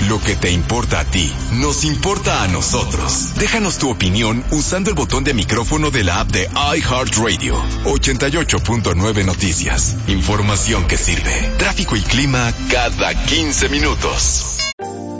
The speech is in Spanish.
Lo que te importa a ti, nos importa a nosotros. Déjanos tu opinión usando el botón de micrófono de la app de iHeartRadio. 88.9 Noticias. Información que sirve. Tráfico y clima cada 15 minutos.